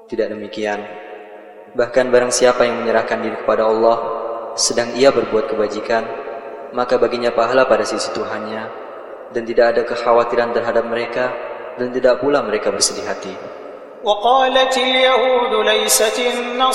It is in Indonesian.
Tidak demikian. Bahkan barang siapa yang menyerahkan diri kepada Allah sedang ia berbuat kebajikan, maka baginya pahala pada sisi Tuhannya, dan tidak ada kekhawatiran terhadap mereka, dan tidak pula mereka bersedih hati. وقالت اليهود ليست النصارى